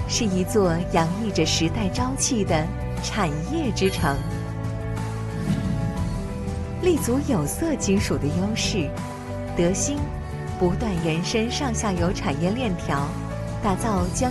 是一座洋溢着时代朝气的产业之城。立足有色金属的优势，德兴不断延伸上下游产业链条，打造江